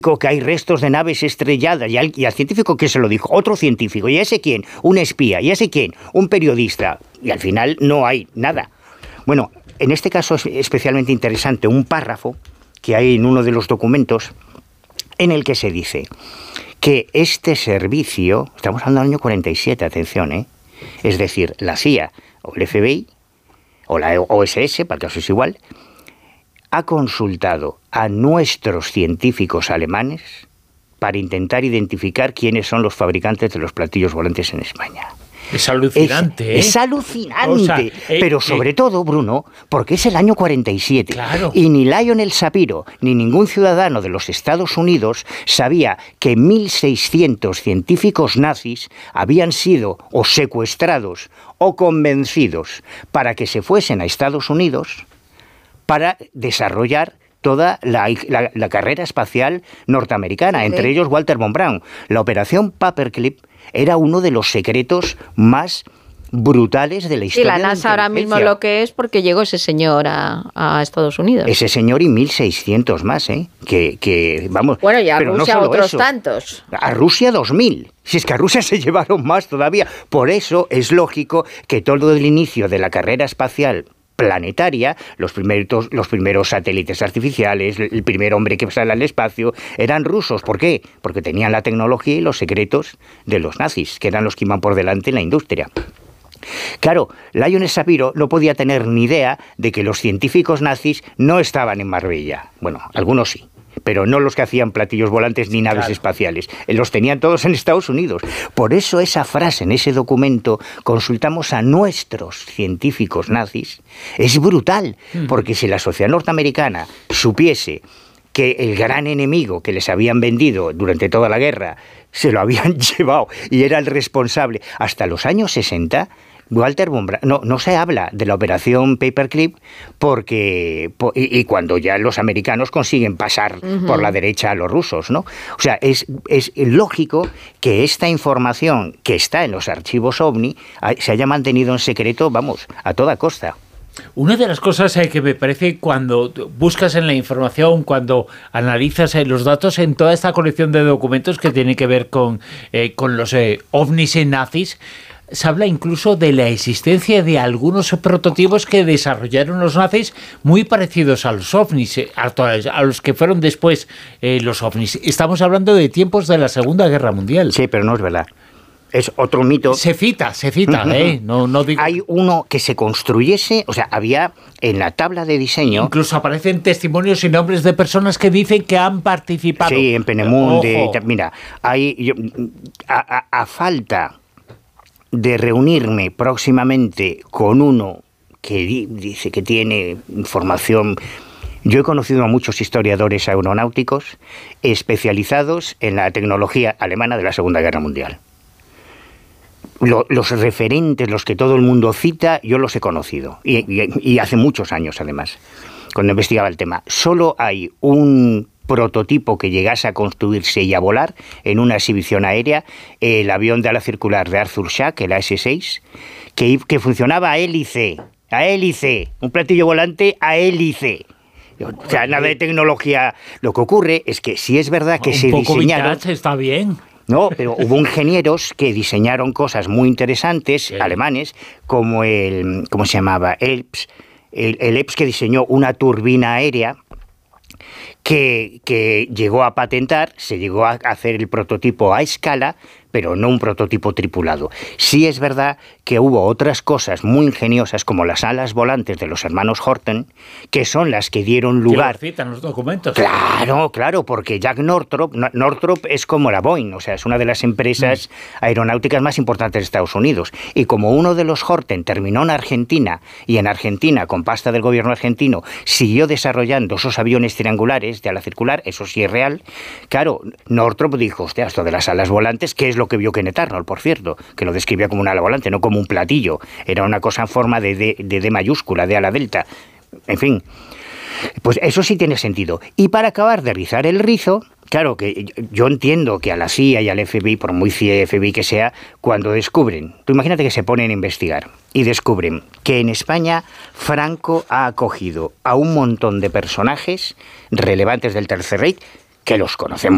que hay restos de naves estrelladas, y al científico que se lo dijo, otro científico, y a ese quién, un espía, y a ese quién, un periodista, y al final no hay nada. Bueno, en este caso es especialmente interesante un párrafo que hay en uno de los documentos en el que se dice que este servicio, estamos hablando del año 47, atención, es decir, la CIA o el FBI o la OSS, para el caso es igual, ha consultado a nuestros científicos alemanes para intentar identificar quiénes son los fabricantes de los platillos volantes en España. Es alucinante, Es alucinante, o sea, pero sobre todo, Bruno, porque es el año 47, claro. Y ni Lionel Shapiro ni ningún ciudadano de los Estados Unidos sabía que 1.600 científicos nazis habían sido o secuestrados o convencidos para que se fuesen a Estados Unidos para desarrollar toda la carrera espacial norteamericana, entre ellos Walter von Braun. La operación Paperclip era uno de los secretos más brutales de la historia. Y la NASA ahora mismo lo que es porque llegó ese señor a Estados Unidos. Ese señor y 1.600 más, que vamos... Bueno, y a Rusia no otros tantos. A Rusia 2.000. Si es que a Rusia se llevaron más todavía. Por eso es lógico que todo el inicio de la carrera espacial planetaria, los primeros satélites artificiales, el primer hombre que sale al espacio, eran rusos. ¿Por qué? Porque tenían la tecnología y los secretos de los nazis, que eran los que iban por delante en la industria. Claro, Lionel Shapiro no podía tener ni idea de que los científicos nazis no estaban en Marbella. Bueno, algunos sí, pero no los que hacían platillos volantes ni naves espaciales. Los tenían todos en Estados Unidos. Por eso esa frase en ese documento, consultamos a nuestros científicos nazis, es brutal, porque si la sociedad norteamericana supiese que el gran enemigo que les habían vendido durante toda la guerra se lo habían llevado y era el responsable hasta los años 60, Walter von Braun, no se habla de la operación Paperclip y cuando ya los americanos consiguen pasar por la derecha a los rusos, ¿no? O sea, es lógico que esta información que está en los archivos OVNI se haya mantenido en secreto, vamos, a toda costa. Una de las cosas que me parece cuando buscas en la información, cuando analizas los datos en toda esta colección de documentos que tiene que ver con los ovnis nazis, se habla incluso de la existencia de algunos prototipos que desarrollaron los nazis muy parecidos a los ovnis, a los que fueron después los ovnis. Estamos hablando de tiempos de la Segunda Guerra Mundial. Sí, pero no es verdad. Es otro mito. Se cita, no digo... Hay uno que se construyese, o sea, había en la tabla de diseño... Incluso aparecen testimonios y nombres de personas que dicen que han participado. Sí, en Penemunde. Mira, a falta de reunirme próximamente con uno que dice que tiene información... Yo he conocido a muchos historiadores aeronáuticos especializados en la tecnología alemana de la Segunda Guerra Mundial. Los referentes, los que todo el mundo cita, yo los he conocido. Y hace muchos años, además, cuando investigaba el tema. Solo hay un prototipo que llegase a construirse y a volar en una exhibición aérea, el avión de ala circular de Arthur Schack, el AS-6, que funcionaba a hélice, un platillo volante a hélice. O sea, nada de tecnología. Lo que ocurre es que si es verdad que se diseñaron... Vintage, está bien. No, pero hubo ingenieros que diseñaron cosas muy interesantes, alemanes, como ¿cómo se llamaba? El EPS, que diseñó una turbina aérea que llegó a patentar, se llegó a hacer el prototipo a escala, pero no un prototipo tripulado. Sí es verdad que hubo otras cosas muy ingeniosas, como las alas volantes de los hermanos Horten, que son las que dieron lugar... ¿Que lo citan los documentos? Claro, porque Jack Northrop es como la Boeing, o sea, es una de las empresas aeronáuticas más importantes de Estados Unidos. Y como uno de los Horten terminó en Argentina, y en Argentina, con pasta del gobierno argentino, siguió desarrollando esos aviones triangulares de ala circular, eso sí es real, claro, Northrop dijo, hostia, esto de las alas volantes, ¿qué es lo que vio Kenneth Arnold, por cierto, que lo describía como una ala volante, no como un platillo, era una cosa en forma de D mayúscula, de ala delta, en fin, pues eso sí tiene sentido. Y para acabar de rizar el rizo, claro que yo entiendo que a la CIA y al FBI, por muy FBI que sea, cuando descubren, tú imagínate que se ponen a investigar y descubren que en España Franco ha acogido a un montón de personajes relevantes del Tercer Reich, que los conocemos